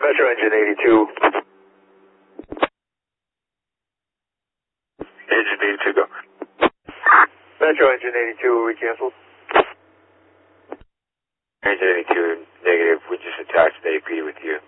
Metro Engine 82. Engine 82, go. Metro Engine 82, we canceled. Engine 82, negative. We just attached the AP with you.